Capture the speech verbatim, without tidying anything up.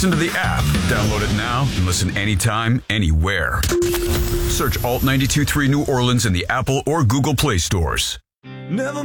listen to the app. Download it now and listen anytime, anywhere. Search Alt ninety-two point three New Orleans in the Apple or Google Play stores. Never